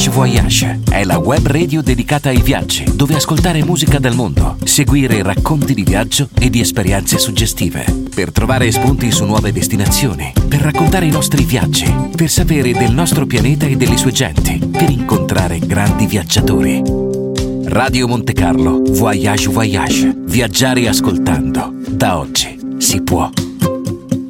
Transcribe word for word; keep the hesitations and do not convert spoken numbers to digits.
Voyage Voyage è la web radio dedicata ai viaggi, dove ascoltare musica del mondo, seguire racconti di viaggio e di esperienze suggestive, per trovare spunti su nuove destinazioni, per raccontare i nostri viaggi, per sapere del nostro pianeta e delle sue genti, per incontrare grandi viaggiatori. Radio Monte Carlo Voyage Voyage. Viaggiare ascoltando. Da oggi si può.